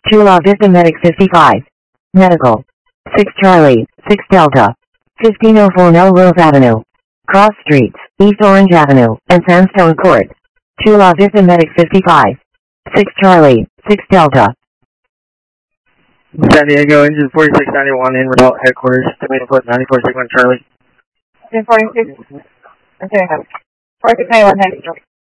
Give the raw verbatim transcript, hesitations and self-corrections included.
Chula Vista Medic fifty-five. Medical. six Charlie, six Delta. fifteen oh four Melrose Avenue. Cross Streets, East Orange Avenue, and Sandstone Court. Chula Vista Medic fifty-five. six Charlie, six Delta. San Diego, engine forty-six ninety-one, in result headquarters, tomato foot ninety-four six one Charlie. Engine forty-six, okay, forty-six ninety-one,